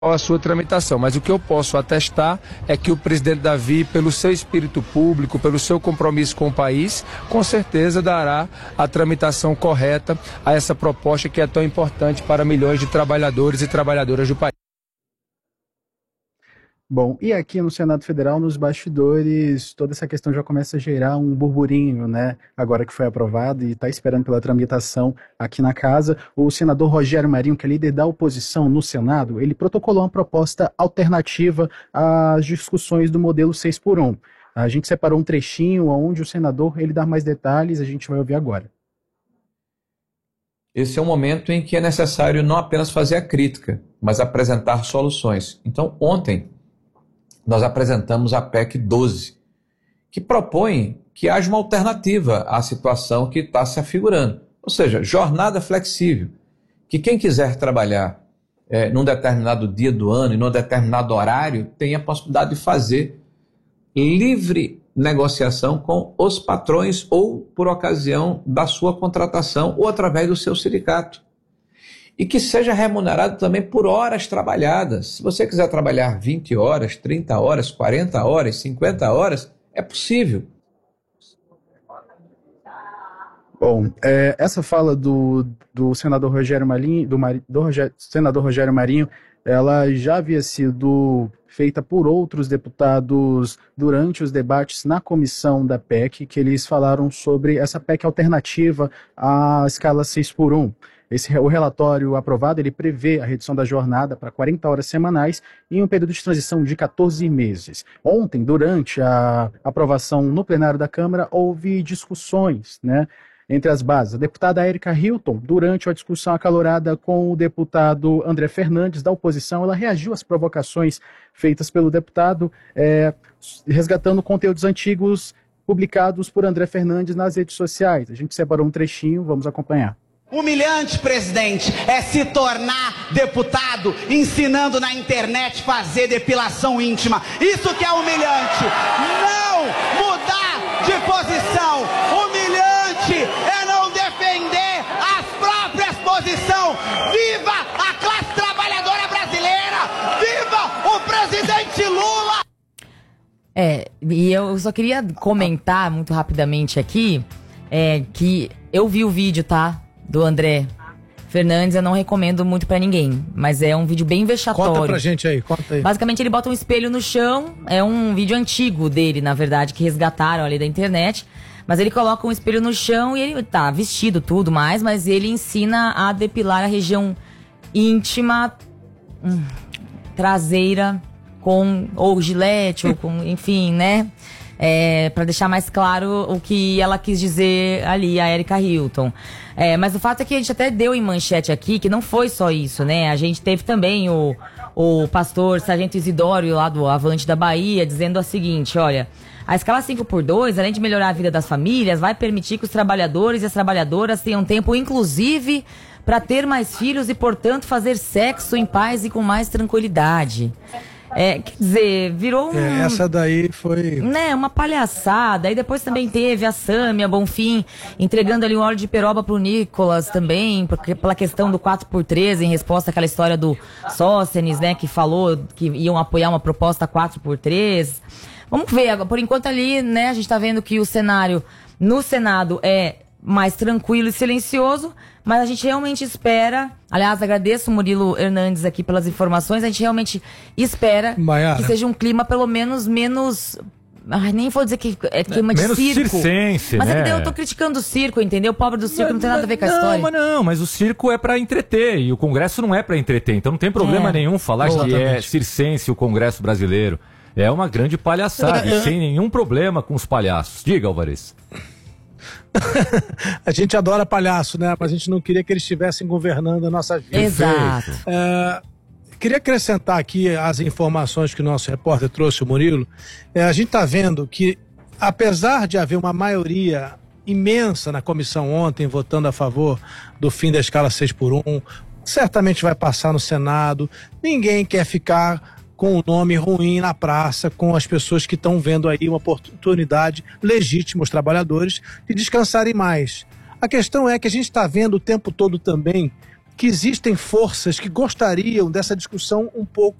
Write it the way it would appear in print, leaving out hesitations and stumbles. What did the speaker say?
a sua tramitação, mas o que eu posso atestar é que o presidente Davi, pelo seu espírito público, pelo seu compromisso com o país, com certeza dará a tramitação correta a essa proposta que é tão importante para milhões de trabalhadores e trabalhadoras do país. Bom, e aqui no Senado Federal, nos bastidores, toda essa questão já começa a gerar um burburinho, né? Agora que foi aprovado e está esperando pela tramitação aqui na casa, o senador Rogério Marinho, que é líder da oposição no Senado, ele protocolou uma proposta alternativa às discussões do modelo 6x1. A gente separou um trechinho onde o senador ele dá mais detalhes, a gente vai ouvir agora. Esse é um momento em que é necessário não apenas fazer a crítica, mas apresentar soluções. Então, ontem, nós apresentamos a PEC 12, que propõe que haja uma alternativa à situação que está se afigurando. Ou seja, jornada flexível, que quem quiser trabalhar num determinado dia do ano e num determinado horário, tenha a possibilidade de fazer livre negociação com os patrões ou por ocasião da sua contratação ou através do seu sindicato. E que seja remunerado também por horas trabalhadas. Se você quiser trabalhar 20 horas, 30 horas, 40 horas, 50 horas, é possível. Bom, essa fala do senador Rogério Marinho, senador Rogério Marinho, ela já havia sido feita por outros deputados durante os debates na comissão da PEC, que eles falaram sobre essa PEC alternativa à escala 6x1. O relatório aprovado, ele prevê a redução da jornada para 40 horas semanais em um período de transição de 14 meses. Ontem, durante a aprovação no plenário da Câmara, houve discussões, né, entre as bases. A deputada Érica Hilton, durante a discussão acalorada com o deputado André Fernandes, da oposição, ela reagiu às provocações feitas pelo deputado, resgatando conteúdos antigos publicados por André Fernandes nas redes sociais. A gente separou um trechinho, vamos acompanhar. Humilhante, presidente, é se tornar deputado ensinando na internet fazer depilação íntima. Isso que é humilhante. Não mudar de posição. Humilhante é não defender as próprias posições. Viva a classe trabalhadora brasileira! Viva o presidente Lula! E eu só queria comentar muito rapidamente aqui, que eu vi o vídeo, tá? Do André Fernandes, eu não recomendo muito pra ninguém, mas é um vídeo bem vexatório. Conta pra gente aí, conta aí. Basicamente ele bota um espelho no chão, é um vídeo antigo dele, na verdade, que resgataram ali da internet, mas ele coloca um espelho no chão e ele tá vestido tudo mais, mas ele ensina a depilar a região íntima, traseira, ou gilete, ou com, enfim, né? Pra deixar mais claro o que ela quis dizer ali, a Érica Hilton. Mas o fato é que a gente até deu em manchete aqui que não foi só isso, né? A gente teve também o pastor Sargento Isidório lá do Avante da Bahia dizendo o seguinte, olha, a escala 5x2, além de melhorar a vida das famílias, vai permitir que os trabalhadores e as trabalhadoras tenham tempo, inclusive, para ter mais filhos e, portanto, fazer sexo em paz e com mais tranquilidade. Quer dizer, virou essa daí foi... né, uma palhaçada. Aí depois também teve a Sâmia Bonfim entregando ali um óleo de peroba pro Nicolas também, porque pela questão do 4x3, em resposta àquela história do Sóstenes, né, que falou que iam apoiar uma proposta 4x3. Vamos ver, por enquanto ali, né, a gente tá vendo que o cenário no Senado é mais tranquilo e silencioso, mas a gente realmente espera, aliás, agradeço o Murilo Hernandes aqui pelas informações, a gente realmente espera que seja um clima pelo menos menos... nem vou dizer que é clima de circo. Circense, mas né? Eu tô criticando o circo, entendeu? O pobre do circo não tem nada a ver com a história. Mas o circo é pra entreter e o Congresso não é pra entreter, então não tem problema nenhum falar que é circense o Congresso brasileiro. É uma grande palhaçada, e sem nenhum problema com os palhaços. Diga, Alvarez. A gente adora palhaço, né? Mas a gente não queria que eles estivessem governando a nossa vida. Exato. Queria acrescentar aqui as informações que o nosso repórter trouxe, o Murilo. A gente está vendo que, apesar de haver uma maioria imensa na comissão ontem votando a favor do fim da escala 6x1, certamente vai passar no Senado. Ninguém quer ficar com o nome ruim na praça, com as pessoas que estão vendo aí uma oportunidade legítima, os trabalhadores, de descansarem mais. A questão é que a gente está vendo o tempo todo também que existem forças que gostariam dessa discussão um pouco